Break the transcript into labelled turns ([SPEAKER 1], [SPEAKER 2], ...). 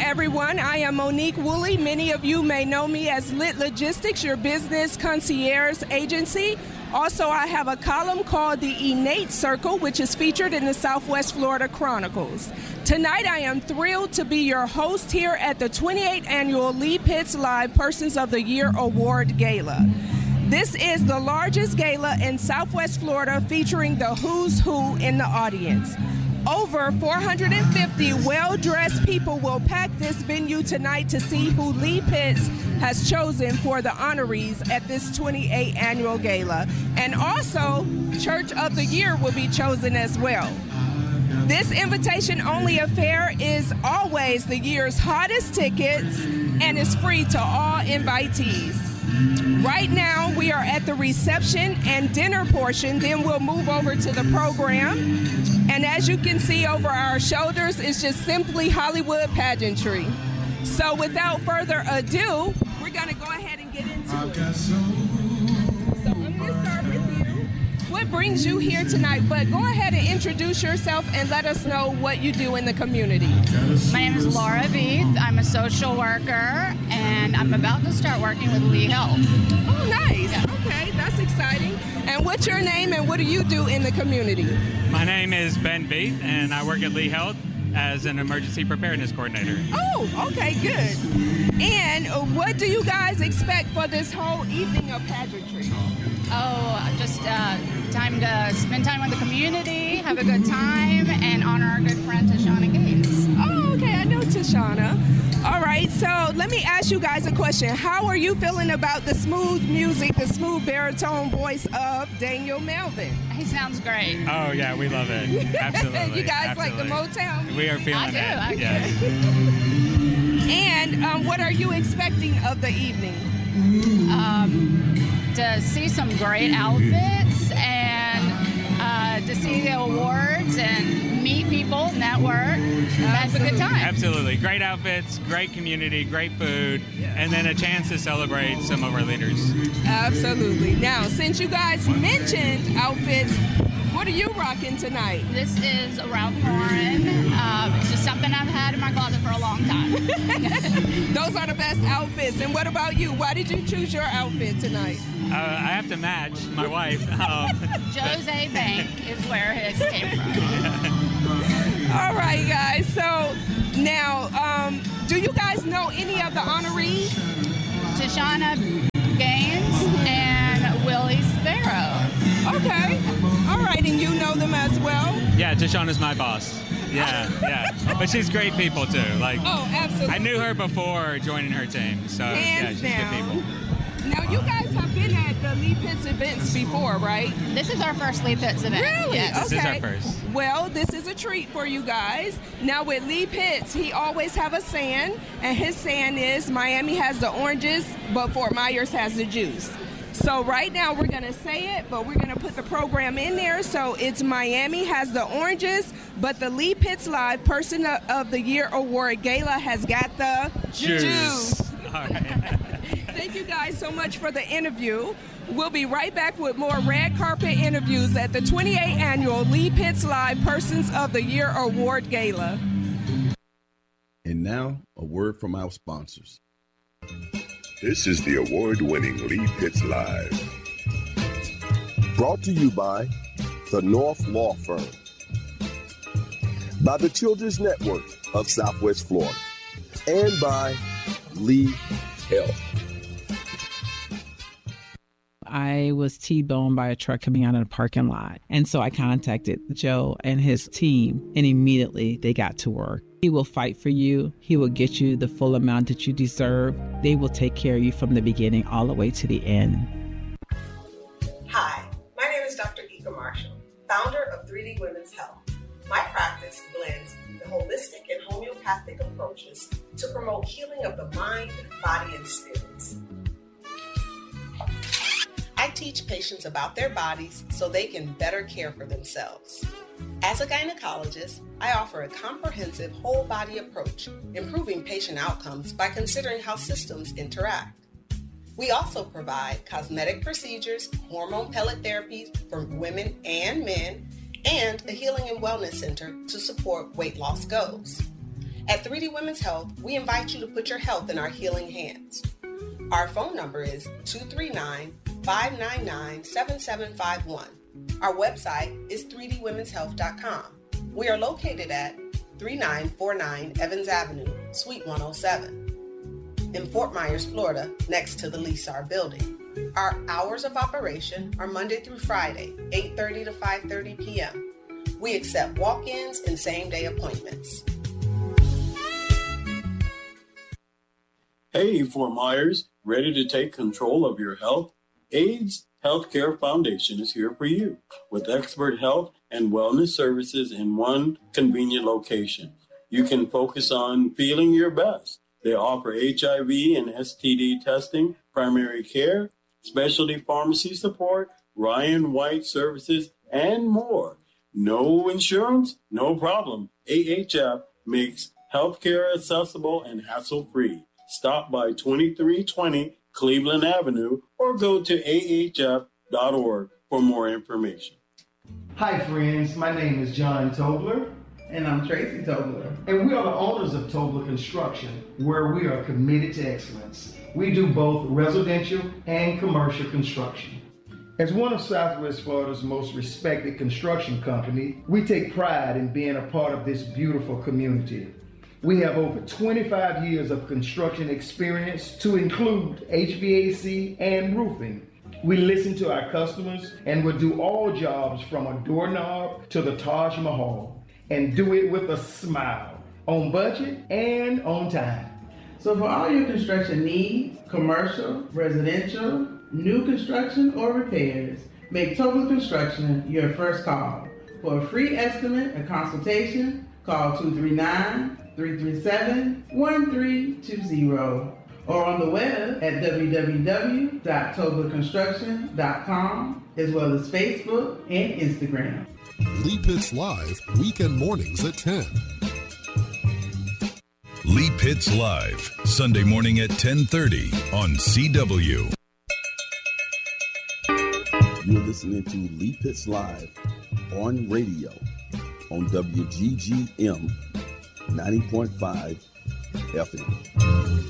[SPEAKER 1] everyone. I am Monique Woolley. Many of you may know me as Lit Logistics, your business concierge agency. Also, I have a column called The Innate Circle, which is featured in the Southwest Florida Chronicles. Tonight, I am thrilled to be your host here at the 28th Annual Lee Pitts Live Persons of the Year Award Gala. This is the largest gala in Southwest Florida featuring the who's who in the audience. Over 450 well-dressed people will pack this venue tonight to see who Lee Pitts has chosen for the honorees at this 28th Annual Gala. And also, Church of the Year will be chosen as well. This invitation-only affair is always the year's hottest tickets and is free to all invitees. Right now, we are at the reception and dinner portion, then we'll move over to the program. And as you can see over our shoulders, it's just simply Hollywood pageantry. So without further ado, we're going to go ahead and get into it. So I'm going to start with you. What brings you here tonight? But go ahead and introduce yourself and let us know what you do in the community.
[SPEAKER 2] My name is Laura Beath. I'm a social worker, and I'm about to start working with Lee Health.
[SPEAKER 1] Oh, nice.
[SPEAKER 2] Yeah.
[SPEAKER 1] Okay, that's exciting. And what's your name and what do you do in the community?
[SPEAKER 3] My name is Ben Beath, and I work at Lee Health as an emergency preparedness coordinator.
[SPEAKER 1] Oh, okay, good. And what do you guys expect for this whole evening of pageantry?
[SPEAKER 2] Oh, just time to spend time with the community, have a good time, and honor our good friend Tashana Gaines.
[SPEAKER 1] Oh, okay, I know Tashana. All right, so let me ask you guys a question. How are you feeling about the smooth music, the smooth baritone voice of Daniel Melvin?
[SPEAKER 2] He sounds great.
[SPEAKER 3] Oh, yeah, we love it. Absolutely.
[SPEAKER 1] You guys
[SPEAKER 3] absolutely.
[SPEAKER 1] like the Motown?
[SPEAKER 3] We are feeling it.
[SPEAKER 2] I do.
[SPEAKER 3] Yes.
[SPEAKER 1] And what are you expecting of the evening?
[SPEAKER 2] To see some great outfits and to see the awards and meet people, network, have a good time.
[SPEAKER 3] Absolutely. Great outfits, great community, great food, and then a chance to celebrate some of our leaders.
[SPEAKER 1] Absolutely. Now, since you guys mentioned outfits, what are you rocking tonight?
[SPEAKER 2] This is Ralph Lauren. It's just something I've had in my closet for a long time.
[SPEAKER 1] Those are the best outfits. And what about you? Why did you choose your outfit tonight?
[SPEAKER 3] I have to match my wife.
[SPEAKER 2] Jose Bank is where his came from.
[SPEAKER 1] All right, guys. So now, do you guys know any of the honorees?
[SPEAKER 2] Tashana Gaines and Willie Sparrow.
[SPEAKER 1] Okay. All right, and you know them as well?
[SPEAKER 3] Yeah, Tashana's my boss. Yeah. But she's great people, too.
[SPEAKER 1] Oh, absolutely.
[SPEAKER 3] I knew her before joining her team, so
[SPEAKER 1] Hands
[SPEAKER 3] she's
[SPEAKER 1] down.
[SPEAKER 3] good people.
[SPEAKER 1] Now, you guys have been at the Lee Pitts events before, right?
[SPEAKER 2] This is our first Lee Pitts event.
[SPEAKER 1] Really?
[SPEAKER 2] Yes.
[SPEAKER 3] This is
[SPEAKER 1] Okay.
[SPEAKER 3] our first.
[SPEAKER 1] Well, this is a treat for you guys. Now, with Lee Pitts, he always have a saying, and his saying is, Miami has the oranges, but Fort Myers has the juice. So right now, we're going to say it, but we're going to put the program in there. So it's Miami has the oranges, but the Lee Pitts Live Person of the Year Award Gala has got the juice.
[SPEAKER 3] All right.
[SPEAKER 1] Thank you guys so much for the interview. We'll be right back with more red carpet interviews at the 28th Annual Lee Pitts Live Persons of the Year Award Gala.
[SPEAKER 4] And now, a word from our sponsors.
[SPEAKER 5] This is the award-winning Lee Pitts Live.
[SPEAKER 6] Brought to you by the North Law Firm, by the Children's Network of Southwest Florida, and by Lee Health.
[SPEAKER 7] I was T-boned by a truck coming out of the parking lot. And so I contacted Joe and his team, and immediately they got to work. He will fight for you. He will get you the full amount that you deserve. They will take care of you from the beginning all the way to the end.
[SPEAKER 8] Hi, my name is Dr. Ika Marshall, founder of 3D Women's Health. My practice blends the holistic and homeopathic approaches to promote healing of the mind, body, and spirit. I teach patients about their bodies so they can better care for themselves. As a gynecologist, I offer a comprehensive whole body approach, improving patient outcomes by considering how systems interact. We also provide cosmetic procedures, hormone pellet therapies for women and men, and a healing and wellness center to support weight loss goals. At 3D Women's Health, we invite you to put your health in our healing hands. Our phone number is 239-599-7751. Our website is 3dwomenshealth.com. We are located at 3949 Evans Avenue, Suite 107, in Fort Myers, Florida, next to the Lysar building. Our hours of operation are Monday through Friday, 8:30 to 5:30 p.m. We accept walk-ins and same-day appointments.
[SPEAKER 9] Hey, Fort Myers, ready to take control of your health? AIDS Healthcare Foundation is here for you with expert health and wellness services in one convenient location. You can focus on feeling your best. They offer HIV and STD testing, primary care, specialty pharmacy support, Ryan White services, and more. No insurance? No problem. AHF makes healthcare accessible and hassle-free. Stop by 2320 Cleveland Avenue or go to ahf.org for more information.
[SPEAKER 10] Hi friends, my name is John Tobler.
[SPEAKER 7] And I'm Tracy Tobler.
[SPEAKER 10] And we are the owners of Tobler Construction, where we are committed to excellence. We do both residential and commercial construction. As one of Southwest Florida's most respected construction companies, we take pride in being a part of this beautiful community. We have over 25 years of construction experience to include HVAC and roofing. We listen to our customers and will do all jobs from a doorknob to the Taj Mahal and do it with a smile, on budget and on time.
[SPEAKER 7] So for all your construction needs, commercial, residential, new construction, or repairs, make Tobler Construction your first call. For a free estimate and consultation, call 239-337-1320 or on the web at www.toblerconstruction.com, as well as Facebook and Instagram.
[SPEAKER 11] Lee Pitts Live, weekend mornings at 10.
[SPEAKER 12] Lee Pitts Live, Sunday morning at 10:30 on CW.
[SPEAKER 4] You're listening to Lee Pitts Live on radio on WGGM 90.5 FM.